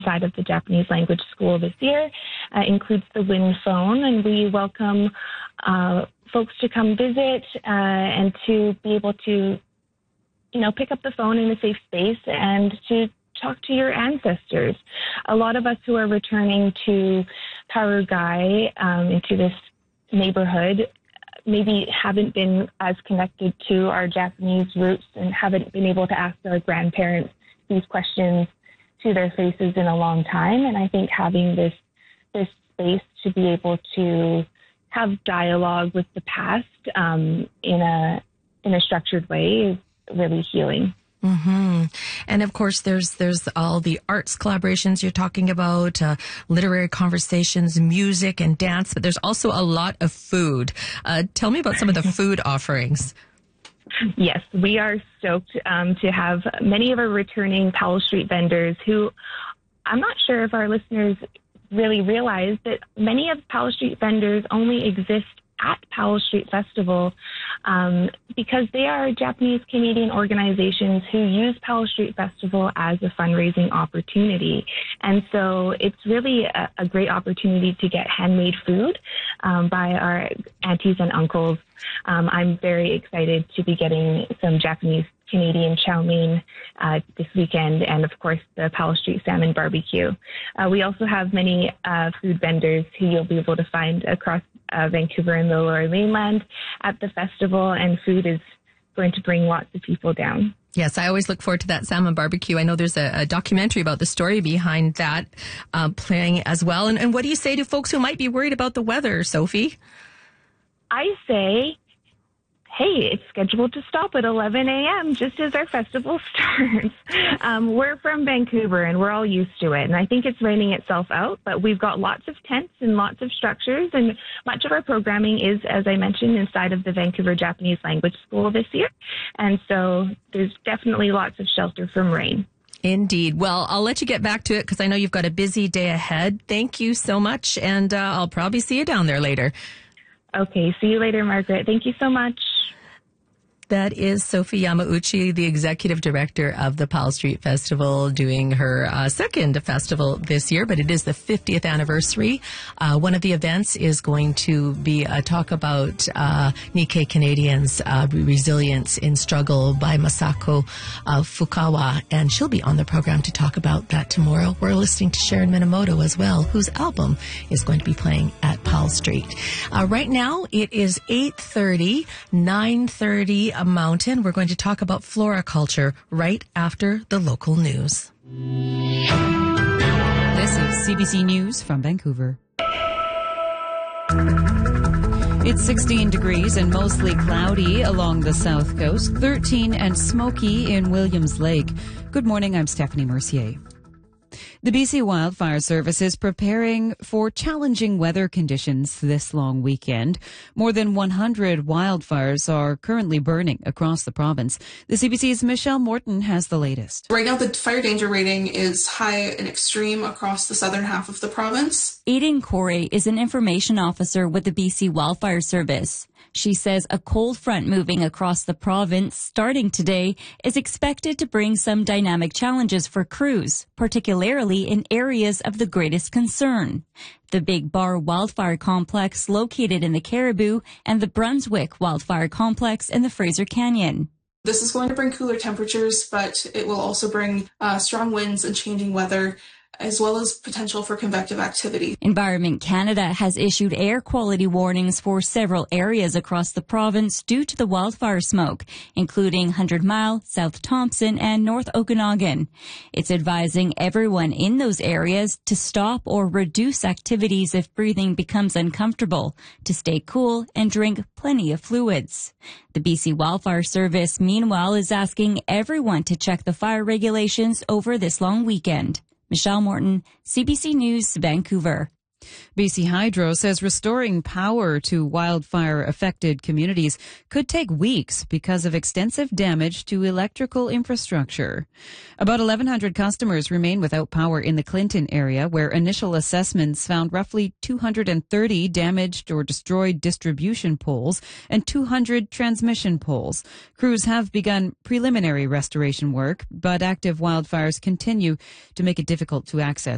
inside of the Japanese language school this year includes the Win Phone, and we welcome folks to come visit and to be able to, pick up the phone in a safe space and to talk to your ancestors. A lot of us who are returning to Karugai, into this neighborhood, maybe haven't been as connected to our Japanese roots and haven't been able to ask our grandparents these questions to their faces in a long time. And I think having this space to be able to have dialogue with the past in a structured way is really healing. Mm-hmm. And of course, there's all the arts collaborations you're talking about, literary conversations, music and dance, but there's also a lot of food. Tell me about some of the food offerings. Yes, we are stoked to have many of our returning Powell Street vendors who, I'm not sure if our listeners really realize that many of Powell Street vendors only exist at Powell Street Festival because they are Japanese Canadian organizations who use Powell Street Festival as a fundraising opportunity. And so it's really a great opportunity to get handmade food by our aunties and uncles. I'm very excited to be getting some Japanese Canadian chow mein this weekend, and of course the Powell Street Salmon Barbecue. We also have many food vendors who you'll be able to find across Vancouver and the Lower Mainland at the festival, and food is going to bring lots of people down. Yes, I always look forward to that salmon barbecue. I know there's a documentary about the story behind that playing as well. And what do you say to folks who might be worried about the weather, Sophie? I say, hey, it's scheduled to stop at 11 a.m. just as our festival starts. We're from Vancouver and we're all used to it. And I think it's raining itself out, but we've got lots of tents and lots of structures. And much of our programming is, as I mentioned, inside of the Vancouver Japanese Language School this year. And so there's definitely lots of shelter from rain. Indeed. Well, I'll let you get back to it because I know you've got a busy day ahead. Thank you so much. And I'll probably see you down there later. Okay. See you later, Margaret. Thank you so much. That is Sophie Yamauchi, the executive director of the Powell Street Festival, doing her second festival this year, but it is the 50th anniversary. One of the events is going to be a talk about Nikkei Canadians' resilience in struggle by Masako Fukawa, and she'll be on the program to talk about that tomorrow. We're listening to Sharon Minamoto as well, whose album is going to be playing at Powell Street. Right now, it is 8:30, 9:30 a Mountain. We're going to talk about floriculture right after the local news. This is CBC News from Vancouver. It's 16 degrees and mostly cloudy along the south coast, 13 and smoky in Williams Lake. Good morning, I'm Stephanie Mercier. The BC Wildfire Service is preparing for challenging weather conditions this long weekend. More than 100 wildfires are currently burning across the province. The CBC's Michelle Morton has the latest. Right now, the fire danger rating is high and extreme across the southern half of the province. Aideen Corey is an information officer with the BC Wildfire Service. She says a cold front moving across the province starting today is expected to bring some dynamic challenges for crews, particularly in areas of the greatest concern. The Big Bar Wildfire Complex located in the Caribou and the Brunswick Wildfire Complex in the Fraser Canyon. This is going to bring cooler temperatures, but it will also bring strong winds and changing weather, as well as potential for convective activity. Environment Canada has issued air quality warnings for several areas across the province due to the wildfire smoke, including 100 Mile, South Thompson, and North Okanagan. It's advising everyone in those areas to stop or reduce activities if breathing becomes uncomfortable, to stay cool, and drink plenty of fluids. The BC Wildfire Service, meanwhile, is asking everyone to check the fire regulations over this long weekend. Michelle Morton, CBC News, Vancouver. BC Hydro says restoring power to wildfire-affected communities could take weeks because of extensive damage to electrical infrastructure. About 1,100 customers remain without power in the Clinton area, where initial assessments found roughly 230 damaged or destroyed distribution poles and 200 transmission poles. Crews have begun preliminary restoration work, but active wildfires continue to make it difficult to access